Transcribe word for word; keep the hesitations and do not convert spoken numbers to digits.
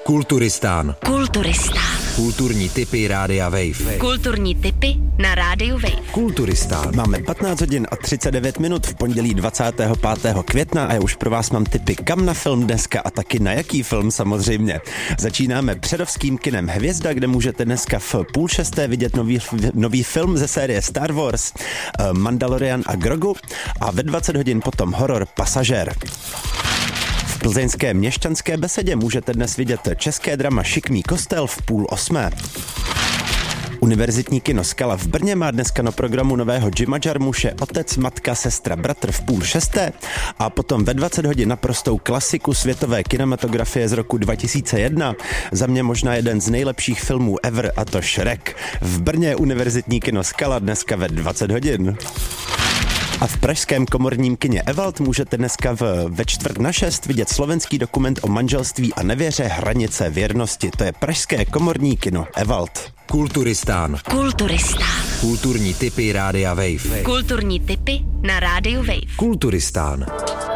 Kulturistán. Kulturistán. Kulturní tipy Rádia Wave. Kulturní tipy na Rádiu Wave. Kulturistán. Máme patnáct hodin a třicet devět minut v pondělí dvacátého pátého května a já už pro vás mám tipy kam na film dneska a taky na jaký film samozřejmě. Začínáme přerovským kinem Hvězda, kde můžete dneska v půl šesté vidět nový, nový film ze série Star Wars, Mandalorian a Grogu, a ve dvacet hodin potom horor Pasažér. V plzeňské Měšťanské besedě můžete dnes vidět české drama Šikmý kostel v půl osmé. Univerzitní kino Skala v Brně má dneska na programu nového Jima Jarmuše Otec, matka, sestra, bratr v půl šesté a potom ve dvacet hodin naprostou klasiku světové kinematografie z roku dva tisíce jedna. Za mě možná jeden z nejlepších filmů ever, a to Shrek. V Brně Univerzitní kino Skala dneska ve dvacet hodin. A v pražském komorním kině Ewald můžete dneska v, ve čtvrt na šest vidět slovenský dokument o manželství a nevěře Hranice věrnosti. To je pražské komorní kino Ewald. Kulturistán. Kulturistán. Kulturní tipy Rádia Wave. Kulturní tipy na Rádiu Wave. Kulturistán.